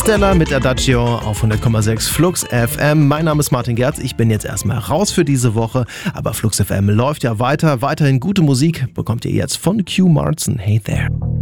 Stella mit Adagio auf 100,6 Flux FM. Mein Name ist Martin Gerz. Ich bin jetzt erstmal raus für diese Woche. Aber Flux FM läuft ja weiter. Weiterhin gute Musik bekommt ihr jetzt von Q Martin. Hey there.